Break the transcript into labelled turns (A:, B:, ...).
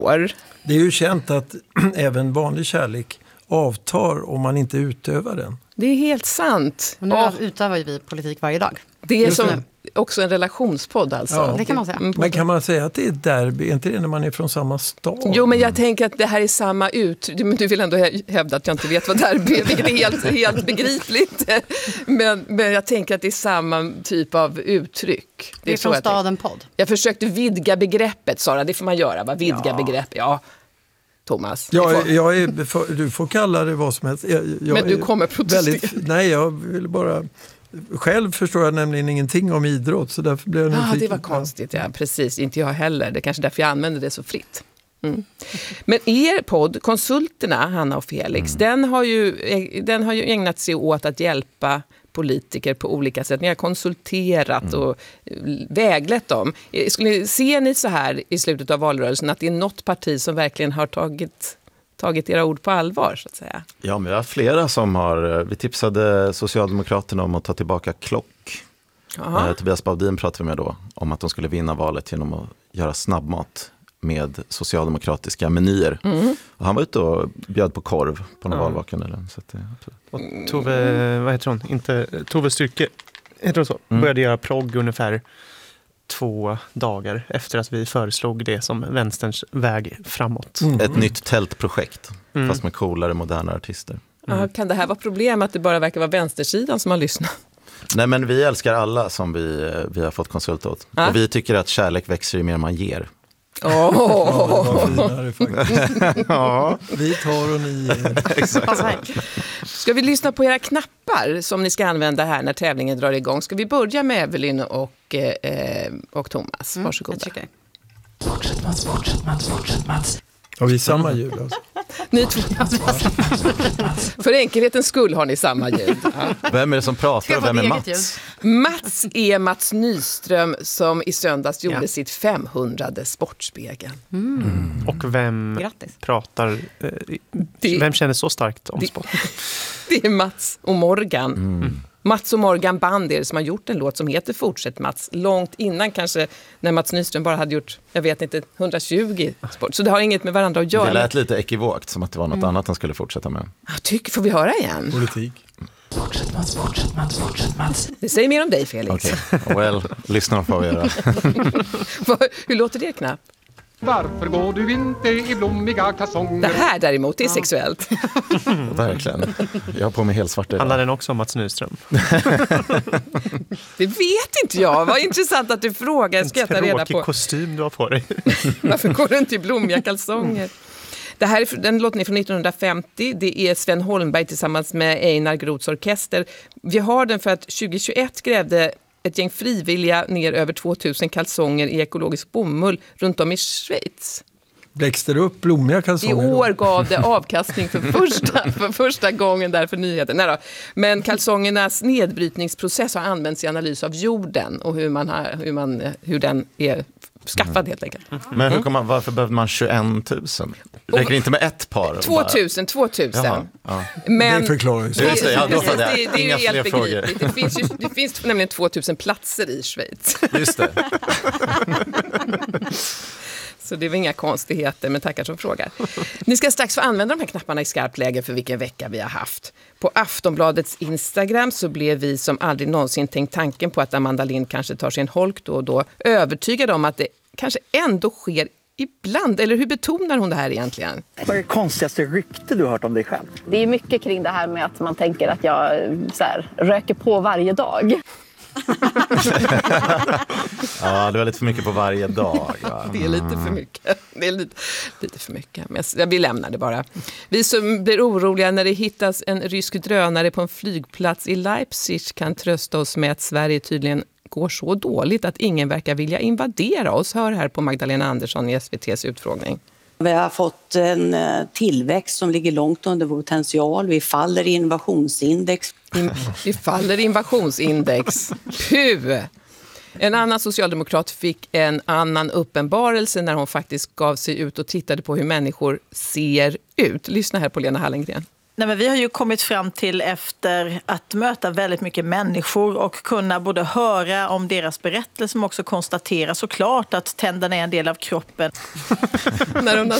A: Det är ju känt att även vanlig kärlek avtar om man inte utövar den.
B: Det är helt sant.
C: Och nu utövar vi politik varje dag.
B: Det är som också en relationspodd alltså.
A: Ja,
C: det kan man säga.
A: Men kan man säga att det är derby? Är inte det när man är från samma stad?
B: Jo, men jag tänker att det här är samma men du vill ändå hävda att jag inte vet vad derby är, vilket är helt begripligt. Men jag tänker att det är samma typ av uttryck.
C: Det är från staden-podd.
B: Jag försökte vidga begreppet, Sara. Det får man göra, va? Vidga begrepp. Ja, Thomas.
A: Du får kalla det vad som helst.
B: Men du kommer protestera.
A: Nej, jag vill bara... Själv förstår jag nämligen ingenting om idrott, så därför blev jag nyfiken.
B: Det var konstigt, ja, precis. Inte jag heller. Det är kanske därför jag använder det så fritt. Men er podd, Konsulterna, Hanna och Felix, den har ju ägnat sig åt att hjälpa politiker på olika sätt. Ni har konsulterat och väglett dem. Ser ni så här i slutet av valrörelsen att det är något parti som verkligen har tagit era ord på allvar, så att säga?
D: Ja, men vi har flera som har... Vi tipsade Socialdemokraterna om att ta tillbaka Klock. Tobias Baudin pratade vi med då om att de skulle vinna valet genom att göra snabbmat med socialdemokratiska menyer. Och han var ute och bjöd på korv på någon valvaken. Eller, så att,
E: och Tove, vad heter hon? Inte Tove Styrke, heter hon så? Började göra progg ungefär 2 dagar efter att vi föreslog det som vänsterns väg framåt.
D: Ett nytt tältprojekt, fast med coolare, moderna artister.
B: Kan det här vara problem att det bara verkar vara vänstersidan som har lyssnat?
D: Nej, men vi älskar alla som vi har fått konsult åt. Och vi tycker att kärlek växer ju mer man ger.
A: Vad finare faktiskt. Vi tar och ni
D: Exakt.
B: Ska vi lyssna på era knappar som ni ska använda här när tävlingen drar igång? Ska vi börja med Evelyn och Thomas? Varsågoda.
A: Fortsätt Mats. Har vi samma ljud alltså?
B: Ni två. För enkelhetens skull har ni samma ljud. Ja.
D: Vem är det som pratar och vem är Mats?
B: Mats är Mats Nyström som i söndags gjorde sitt 500:e Sportspegeln.
E: Och vem pratar... vem känner så starkt om sport?
B: Det är Mats och Morgan. Mats och Morgan Bandir som har gjort en låt som heter Fortsätt Mats, långt innan kanske när Mats Nyström bara hade gjort, jag vet inte, 120 sport. Så det har inget med varandra att göra.
D: Det lät lite ekivokt, som att det var något annat han skulle fortsätta med.
B: Får vi höra igen?
A: Politik.
F: Fortsätt Mats.
B: Det säger mer om dig, Felix.
D: Okej, lyssna på er.
B: Hur låter det knappt?
F: Varför går du inte i blommiga kalsonger?
B: Det här däremot, det är sexuellt.
D: Verkligen. Jag har på mig helt svart.
E: Handlar den också om Mats Nyström?
B: Det vet inte jag. Vad intressant att du frågar. Ska jag ta reda på.
E: Tråkig kostym du har på dig.
B: Varför går du inte i blommiga kalsonger? Det här den låten är från 1950. Det är Sven Holmberg tillsammans med Einar Groths orkester. Vi har den för att 2021 grävde ett gäng frivilliga ner över 2000 kalsonger i ekologisk bomull runt om i Schweiz.
A: Växte det upp blommiga kalsonger?
B: I år gav det avkastning för första gången där för nyheten. Nej då. Men kalsongernas nedbrytningsprocess har använts i analys av jorden och hur den är skaffad helt enkelt.
D: Men varför behöver man 21 000? Räcker det inte med ett par?
B: 2000.
D: Jaha, ja.
B: Men
A: det förklarar ju.
B: Det är ju helt begripligt. Det finns nämligen 2000 platser i Schweiz.
D: Just det.
B: Så det är väl inga konstigheter, men tackar som frågar. Ni ska strax få använda de här knapparna i skarpt läge för vilken vecka vi har haft. På Aftonbladets Instagram så blev vi som aldrig någonsin tänkt tanken på att Amanda Lind kanske tar sig en holk då och då övertygade om att det kanske ändå sker ibland. Eller hur betonar hon det här egentligen?
G: Vad är det konstigaste rykte du har hört om dig själv?
H: Det är mycket kring det här med att man tänker att jag röker på varje dag.
D: Ja, det var lite för mycket på varje dag. Ja.
B: Det är lite för mycket. Det är lite för mycket. Men vi lämnar det bara. Vi som blir oroliga när det hittas en rysk drönare på en flygplats i Leipzig kan trösta oss med att Sverige tydligen går så dåligt att ingen verkar vilja invadera oss. Hör här på Magdalena Andersson i SVT:s utfrågning.
I: Vi har fått en tillväxt som ligger långt under vår potential. Vi faller i innovationsindex.
B: Vi faller i innovationsindex. Puh! En annan socialdemokrat fick en annan uppenbarelse när hon faktiskt gav sig ut och tittade på hur människor ser ut. Lyssna här på Lena Hallengren.
J: Nej, men vi har ju kommit fram till efter att möta väldigt mycket människor och kunna både höra om deras berättelser men också konstatera såklart att tänderna är en del av kroppen.
B: När hon har